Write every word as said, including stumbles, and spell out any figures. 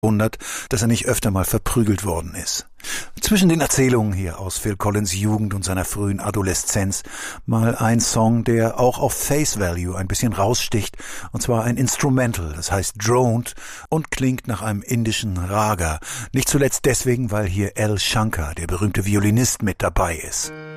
wundert, dass er nicht öfter mal verprügelt worden ist. Zwischen den Erzählungen hier aus Phil Collins Jugend und seiner frühen Adoleszenz mal ein Song, der auch auf Face Value ein bisschen raussticht, und zwar ein Instrumental, das heißt Droned und klingt nach einem indischen Raga. Nicht zuletzt deswegen, weil hier Al Shankar, der berühmte Violinist, mit dabei ist.